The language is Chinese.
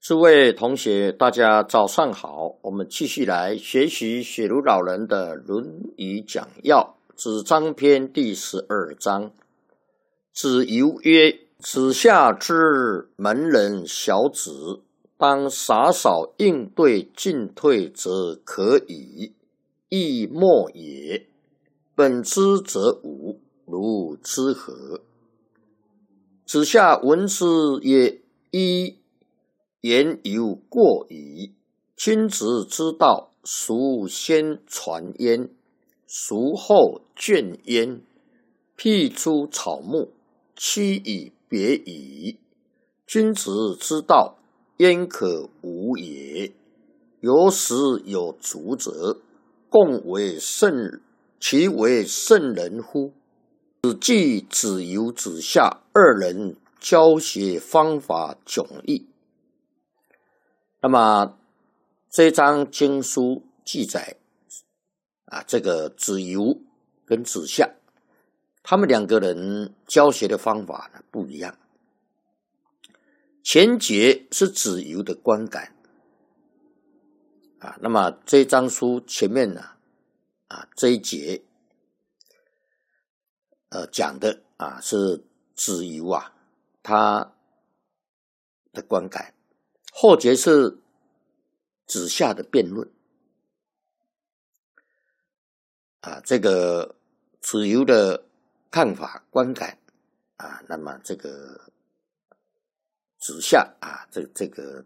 诸位同学，大家早上好。我们继续来学习雪庐老人的《论语讲要》子张篇第12章。子游曰：子夏之门人小子，当洒扫应对进退则可矣，亦莫也。本之则无，如之何？子夏闻之曰：一言犹过矣。君子之道，孰先传焉？孰后倦焉？辟诸草木，期以别矣。君子之道，焉可无也？有始有足者，其为圣人乎？子季、子游、子夏二人教学方法迥异。那么这章经书记载这个子游跟子夏他们两个人教学的方法呢不一样。前节是子游的观感那么这章书前面呢这一节讲的是子游他的观感，后节是子夏的辩论这个子游的看法观感那么这个子夏这个